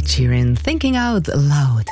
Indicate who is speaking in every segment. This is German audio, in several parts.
Speaker 1: Ed Sheeran, Thinking Out Loud.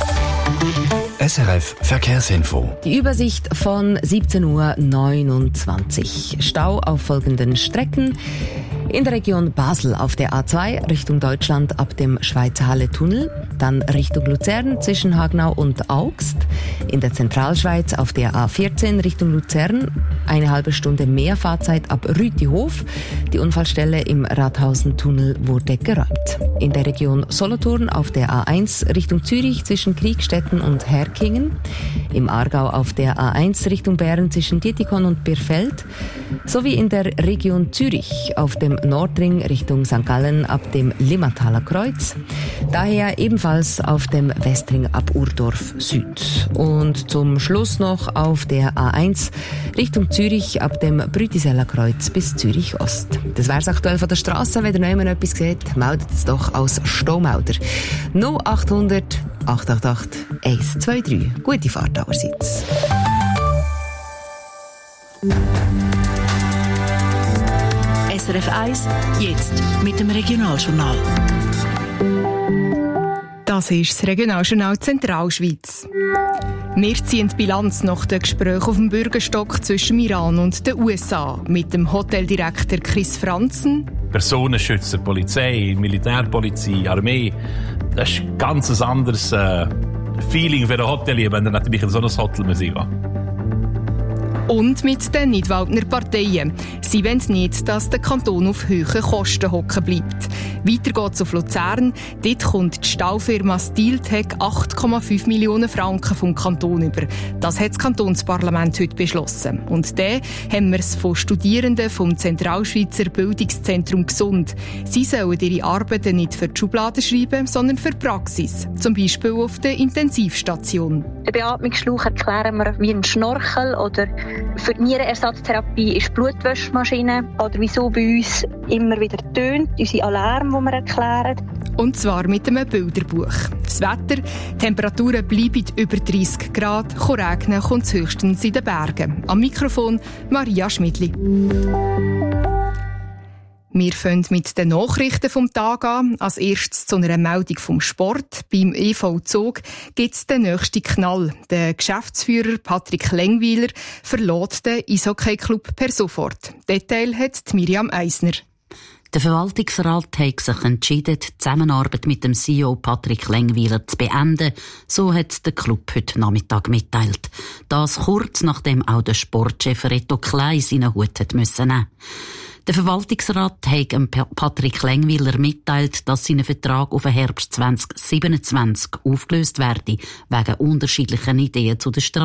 Speaker 2: SRF Verkehrsinfo.
Speaker 1: Die Übersicht von 17:29 Uhr. Stau auf folgenden Strecken. In der Region Basel auf der A2 Richtung Deutschland ab dem Schweizer Halle-Tunnel, dann Richtung Luzern zwischen Hagnau und Augst. In der Zentralschweiz auf der A14 Richtung Luzern 1,5 Stunde mehr Fahrzeit ab Rütihof. Die Unfallstelle im Rathausen-Tunnel wurde geräumt. In der Region Solothurn auf der A1 Richtung Zürich zwischen Kriegstetten und Herkingen. Im Aargau auf der A1 Richtung Bern zwischen Dietikon und Birfeld. Sowie in der Region Zürich auf dem Nordring Richtung St. Gallen ab dem Limmataler Kreuz. Daher ebenfalls auf dem Westring ab Urdorf Süd. Und zum Schluss noch auf der A1 Richtung Zürich ab dem Brütiseller Kreuz bis Zürich Ost. Das wär's aktuell von der Straße. Wenn ihr noch jemand etwas seht, meldet es doch als Staumelder. 0800 888 123. Gute Fahrt allerseits.
Speaker 3: SRF 1, jetzt mit dem Regionaljournal.
Speaker 4: Das ist das Regionaljournal Zentralschweiz. Wir ziehen die Bilanz nach den Gesprächen auf dem Bürgerstock zwischen Iran und den USA mit dem Hoteldirektor Chris Franzen.
Speaker 5: Personenschützer, Polizei, Militärpolizei, Armee. Das ist ein ganz anderes Feeling für ein Hotelier, wenn er natürlich in so ein Hotel muss gehen.
Speaker 4: Und mit den Nidwaldner Parteien. Sie wollen nicht, dass der Kanton auf hohen Kosten hocken bleibt. Weiter geht's auf Luzern. Dort kommt die Stahlfirma Steeltech 8,5 Millionen Franken vom Kanton über. Das hat das Kantonsparlament heute beschlossen. Und dann haben wir es von Studierenden vom Zentralschweizer Bildungszentrum Gesund. Sie sollen ihre Arbeiten nicht für die Schublade schreiben, sondern für die Praxis. Zum Beispiel auf der Intensivstation.
Speaker 6: Den Beatmungsschlauch erklären wir wie ein Schnorchel oder für die Nierenersatztherapie ist die Blutwäschmaschine oder wieso bei uns immer wieder tönt, unsere Alarm, die wir erklären.
Speaker 4: Und zwar mit einem Bilderbuch. Das Wetter, Temperaturen bleiben über 30 Grad, regnen kommt es höchstens in den Bergen. Am Mikrofon Maria Schmidli. Wir fangen mit den Nachrichten vom Tag an. Als erstes zu einer Meldung vom Sport. Beim EV Zug gibt es den nächsten Knall. Der Geschäftsführer Patrick Lengwiler verlässt den Eishockey-Club per sofort. Detail hat Miriam Eisner.
Speaker 7: Der Verwaltungsrat hat sich entschieden, die Zusammenarbeit mit dem CEO Patrick Lengwiler zu beenden. So hat der Club heute Nachmittag mitteilt. Das kurz nachdem auch der Sportchef Reto Klein seinen Hut hat müssen nehmen. Der Verwaltungsrat hat Patrick Lengwiler mitteilt, dass sein Vertrag auf den Herbst 2027 aufgelöst werde, wegen unterschiedlichen Ideen zu der Strategie.